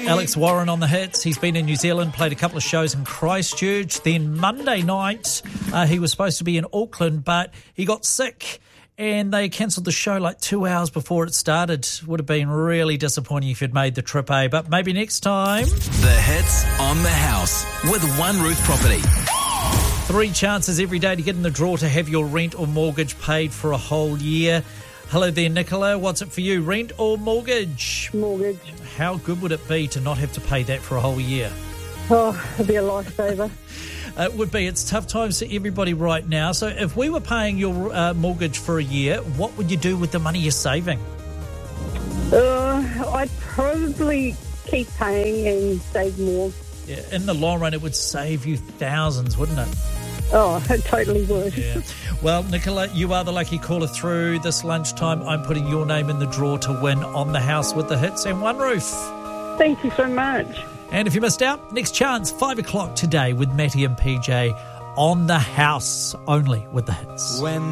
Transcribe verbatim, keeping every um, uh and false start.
Alex Warren on the hits. He's been in New Zealand, played a couple of shows in Christchurch. Then Monday night, uh, he was supposed to be in Auckland, but he got sick and they cancelled the show like two hours before it started. Would have been really disappointing if you'd made the trip, eh? But maybe next time. The hits on the house with One Roof Property. Three chances every day to get in the draw to have your rent or mortgage paid for a whole year. Hello there, Nicola. What's it for you, rent or mortgage? Mortgage. How good would it be to not have to pay that for a whole year? Oh, it'd be a lifesaver. It would be. It's tough times for everybody right now. So if we were paying your uh, mortgage for a year, what would you do with the money you're saving? Uh, I'd probably keep paying and save more. Yeah, in the long run, it would save you thousands, wouldn't it? Oh, it totally would. Yeah. Well, Nicola, you are the lucky caller through this lunchtime. I'm putting your name in the draw to win On the House with the Hits and One Roof. Thank you so much. And if you missed out, next chance, five o'clock today with Matty and P J On the House, only with the Hits. When